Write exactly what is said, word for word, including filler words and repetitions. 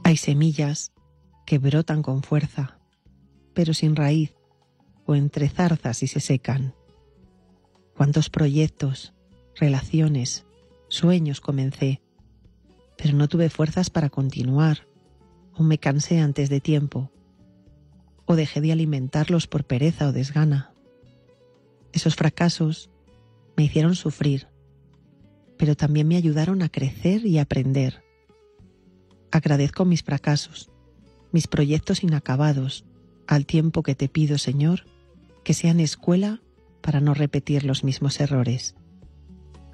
Hay semillas que brotan con fuerza, pero sin raíz, o entre zarzas y se secan. Cuántos proyectos, relaciones, sueños comencé, pero no tuve fuerzas para continuar, o me cansé antes de tiempo, o dejé de alimentarlos por pereza o desgana. Esos fracasos me hicieron sufrir, pero también me ayudaron a crecer y aprender. Agradezco mis fracasos, mis proyectos inacabados, al tiempo que te pido, Señor, que sean escuela para no repetir los mismos errores.